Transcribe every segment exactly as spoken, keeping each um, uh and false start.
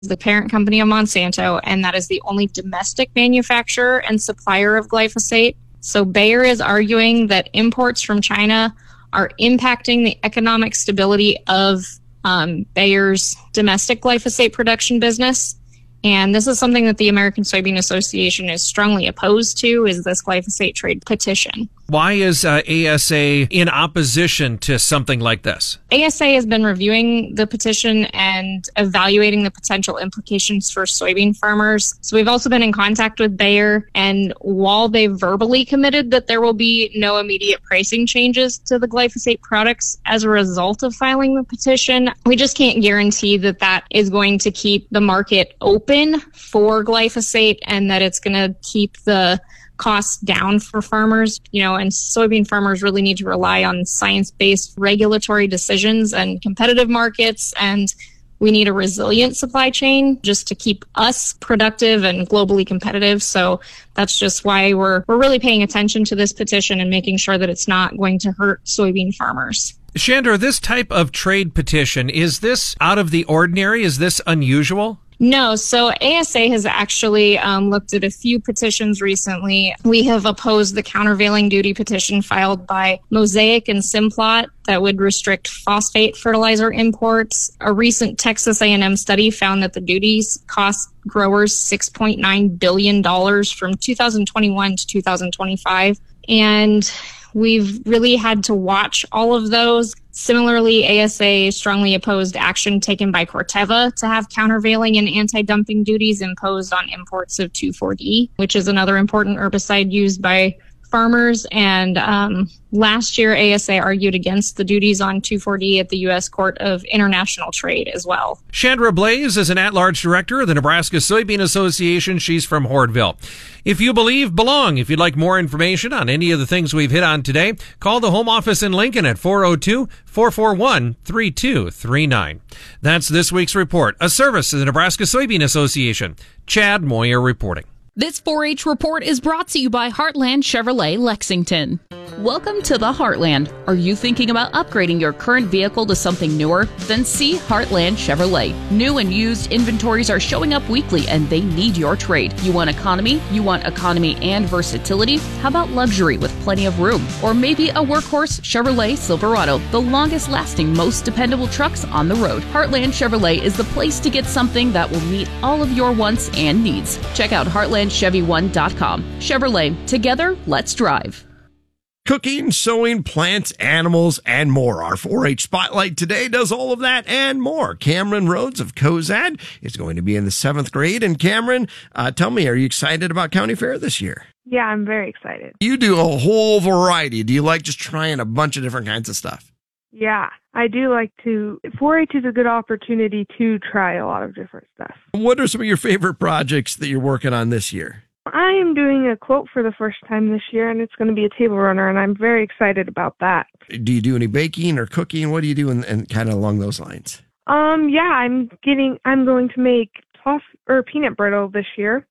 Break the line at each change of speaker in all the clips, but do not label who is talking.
the parent company of Monsanto, and that is the only domestic manufacturer and supplier of glyphosate. So Bayer is arguing that imports from China are impacting the economic stability of um, Bayer's domestic glyphosate production business. And this is something that the American Soybean Association is strongly opposed to, is this glyphosate trade petition.
Why is uh, A S A in opposition to something like this?
A S A has been reviewing the petition and evaluating the potential implications for soybean farmers. So we've also been in contact with Bayer, and while they verbally committed that there will be no immediate pricing changes to the glyphosate products as a result of filing the petition, we just can't guarantee that that is going to keep the market open for glyphosate and that it's going to keep the costs down for farmers, you know, and soybean farmers really need to rely on science-based regulatory decisions and competitive markets, and we need a resilient supply chain just to keep us productive and globally competitive. So that's just why we're we're really paying attention to this petition and making sure that it's not going to hurt soybean farmers.
Chandra, this type of trade petition, is this out of the ordinary? Is this unusual?
No, so A S A has actually um, looked at a few petitions recently. We have opposed the countervailing duty petition filed by Mosaic and Simplot that would restrict phosphate fertilizer imports. A recent Texas A and M study found that the duties cost growers six point nine billion dollars from two thousand twenty-one to two thousand twenty-five. And we've really had to watch all of those. Similarly, A S A strongly opposed action taken by Corteva to have countervailing and anti-dumping duties imposed on imports of two four D, which is another important herbicide used by farmers. And um, last year, A S A argued against the duties on two four D at the U S Court of International Trade as well.
Chandra Blais is an at-large director of the Nebraska Soybean Association. She's from Hoardville. If you believe, belong. If you'd like more information on any of the things we've hit on today, call the home office in Lincoln at four oh two, four four one, three two three nine. That's this week's report, a service of the Nebraska Soybean Association. Chad Moyer reporting.
This four H report is brought to you by Heartland Chevrolet Lexington. Welcome to the Heartland. Are you thinking about upgrading your current vehicle to something newer? Then see Heartland Chevrolet. New and used inventories are showing up weekly and they need your trade. You want economy? You want economy and versatility? How about luxury with plenty of room? Or maybe a workhorse Chevrolet Silverado, the longest lasting, most dependable trucks on the road. Heartland Chevrolet is the place to get something that will meet all of your wants and needs. Check out heartland chevy one dot com. Chevrolet, together, let's drive.
Cooking, sewing, plants, animals, and more. Our four H Spotlight today does all of that and more. Cameron Rhodes of Cozad is going to be in the seventh grade. And Cameron, uh, tell me, are you excited about County Fair this year?
Yeah, I'm very excited.
You do a whole variety. Do you like just trying a bunch of different kinds of stuff?
Yeah, I do like to. four H is a good opportunity to try a lot of different stuff.
What are some of your favorite projects that you're working on this year?
I am doing a quote for the first time this year, and it's going to be a table runner, and I'm very excited about that.
Do you do any baking or cooking? What do you do in, in kind of along those lines?
Um, yeah, I'm getting. I'm going to make toff or peanut brittle this year,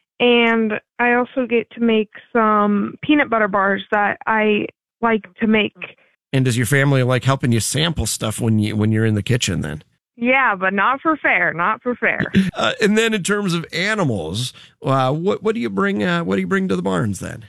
and I also get to make some peanut butter bars that I like to make.
And does your family like helping you sample stuff when you when you're in the kitchen then?
Yeah, but not for fair, not for fair.
uh, and then in terms of animals, uh, what what do you bring? Uh, what do you bring to the barns then?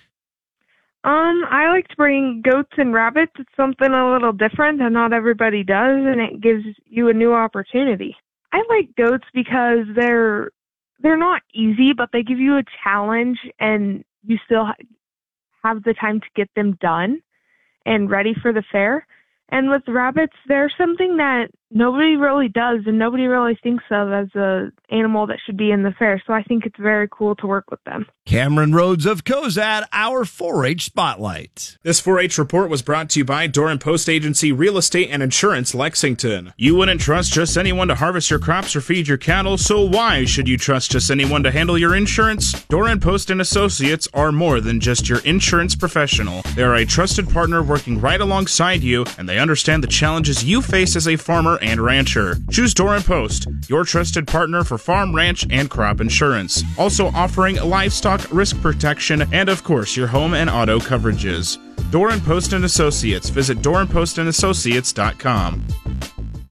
Um, I like to bring goats and rabbits. It's something a little different that not everybody does, and it gives you a new opportunity. I like goats because they're they're not easy, but they give you a challenge, and you still ha- have the time to get them done and ready for the fair. And with rabbits, they're something that nobody really does and nobody really thinks of as an animal that should be in the fair. So I think it's very cool to work with them.
Cameron Rhodes of Cozad, our four H Spotlight.
This four H report was brought to you by Doran Post Agency Real Estate and Insurance Lexington. You wouldn't trust just anyone to harvest your crops or feed your cattle, so why should you trust just anyone to handle your insurance? Doran Post and Associates are more than just your insurance professional. They are a trusted partner working right alongside you, and they understand the challenges you face as a farmer and rancher. Choose Doran Post, your trusted partner for farm, ranch, and crop insurance. Also offering livestock risk protection and, of course, your home and auto coverages. Doran Post and Associates. Visit doran post and associates dot com.